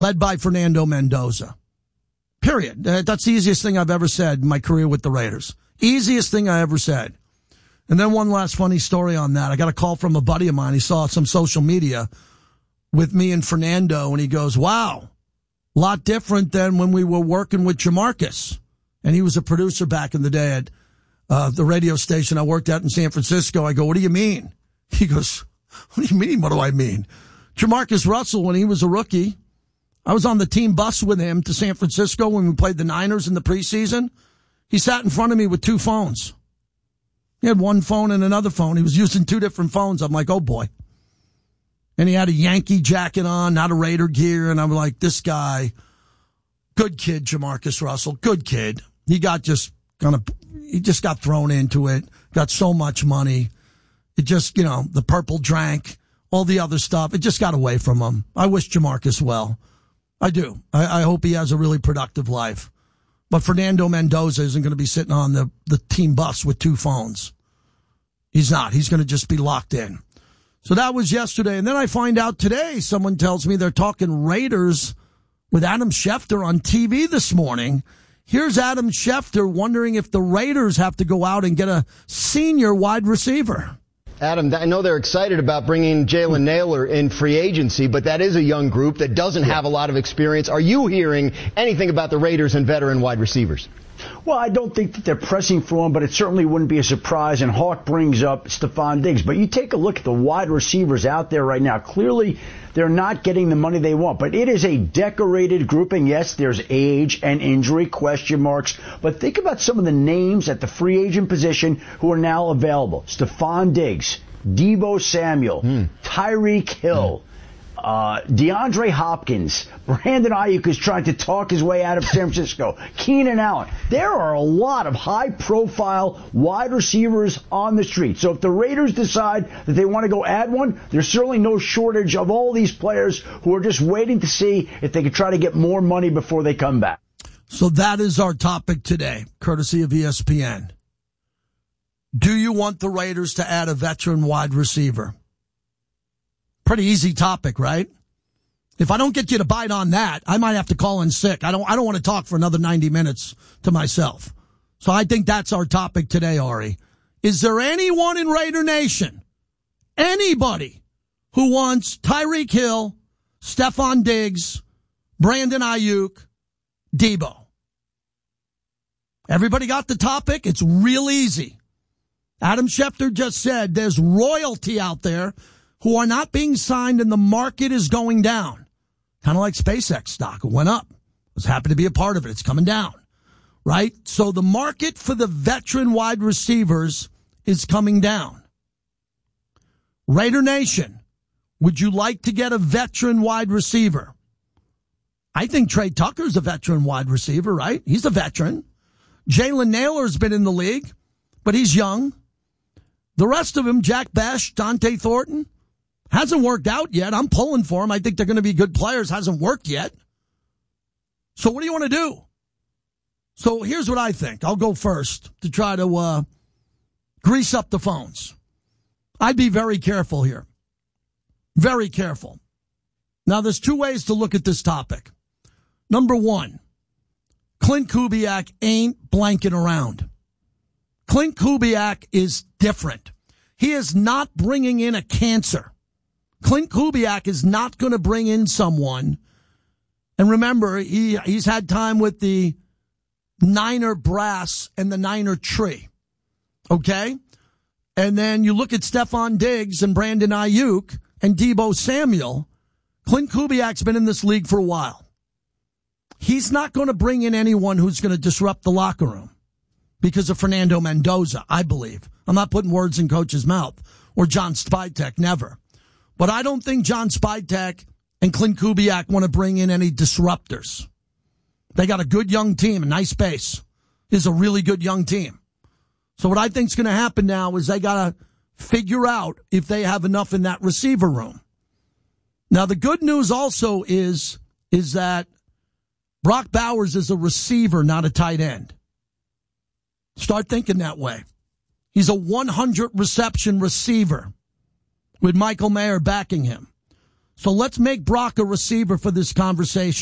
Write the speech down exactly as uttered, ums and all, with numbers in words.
led by Fernando Mendoza. Period. That's the easiest thing I've ever said in my career with the Raiders. Easiest thing I ever said. And then one last funny story on that. I got a call from a buddy of mine. He saw some social media with me and Fernando, and he goes, wow, a lot different than when we were working with Jamarcus. And he was a producer back in the day at uh, the radio station I worked at in San Francisco. I go, what do you mean? He goes, what do you mean, what do I mean? Jamarcus Russell, when he was a rookie, I was on the team bus with him to San Francisco when we played the Niners in the preseason. He sat in front of me with two phones. He had one phone and another phone. He was using two different phones. I'm like, oh, boy. And he had a Yankee jacket on, not a Raider gear. And I'm like, this guy, good kid, Jamarcus Russell, good kid. He got just kind of, he just got thrown into it, got so much money. It just, you know, the purple drank, all the other stuff. It just got away from him. I wish Jamarcus well. I do. I, I hope he has a really productive life. But Fernando Mendoza isn't going to be sitting on the, the team bus with two phones. He's not. He's going to just be locked in. So that was yesterday. And then I find out today, someone tells me they're talking Raiders with Adam Schefter on T V this morning. Here's Adam Schefter wondering if the Raiders have to go out and get a senior wide receiver. Adam, I know they're excited about bringing Jalen Nailor in free agency, but that is a young group that doesn't have a lot of experience. Are you hearing anything about the Raiders and veteran wide receivers? Well, I don't think that they're pressing for him, but it certainly wouldn't be a surprise. And Hawk brings up Stephon Diggs. But you take a look at the wide receivers out there right now. Clearly, they're not getting the money they want. But it is a decorated group. And yes, there's age and injury question marks. But think about some of the names at the free agent position who are now available. Stephon Diggs, Deebo Samuel, hmm. Tyreek Hill. Hmm. Uh, DeAndre Hopkins, Brandon Ayuk is trying to talk his way out of San Francisco, Keenan Allen. There are a lot of high-profile wide receivers on the street. So if the Raiders decide that they want to go add one, there's certainly no shortage of all these players who are just waiting to see if they can try to get more money before they come back. So that is our topic today, courtesy of E S P N. Do you want the Raiders to add a veteran wide receiver? Pretty easy topic, right? If I don't get you to bite on that, I might have to call in sick. I don't I don't want to talk for another ninety minutes to myself. So I think that's our topic today, Ari. Is there anyone in Raider Nation, anybody who wants Tyreek Hill, Stephon Diggs, Brandon Ayuk, Deebo? Everybody got the topic? It's real easy. Adam Schefter just said there's royalty out there who are not being signed and the market is going down. Kind of like SpaceX stock. It went up. I was happy to be a part of it. It's coming down, right? So the market for the veteran wide receivers is coming down. Raider Nation, would you like to get a veteran wide receiver? I think Trey Tucker's a veteran wide receiver, right? He's a veteran. Jalen Nailor's been in the league, but he's young. The rest of them, Jack Bech, Dante Thornton, hasn't worked out yet. I'm pulling for them. I think they're going to be good players. Hasn't worked yet. So what do you want to do? So here's what I think. I'll go first to try to uh, grease up the phones. I'd be very careful here. Very careful. Now, there's two ways to look at this topic. Number one, Clint Kubiak ain't blanking around. Clint Kubiak is different. He is not bringing in a cancer. Clint Kubiak is not going to bring in someone. And remember, he he's had time with the Niner brass and the Niner tree. Okay? And then you look at Stephon Diggs and Brandon Ayuk and Deebo Samuel. Clint Kubiak's been in this league for a while. He's not going to bring in anyone who's going to disrupt the locker room because of Fernando Mendoza, I believe. I'm not putting words in Coach's mouth. Or John Spytek, never. But I don't think John Spytek and Clint Kubiak want to bring in any disruptors. They got a good young team, a nice base. Is a really good young team. So what I think is going to happen now is they got to figure out if they have enough in that receiver room. Now, the good news also is, is that Brock Bowers is a receiver, not a tight end. Start thinking that way. He's a one hundred reception receiver with Michael Mayer backing him. So let's make Brock a receiver for this conversation.